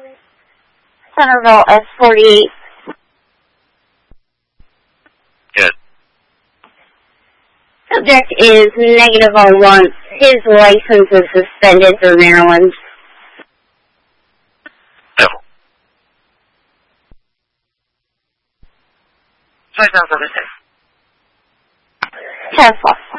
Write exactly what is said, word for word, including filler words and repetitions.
Centerville S forty-eight. Good. Subject is negative on one. His license is suspended for Maryland. Devil. Five thousand six. Tesla.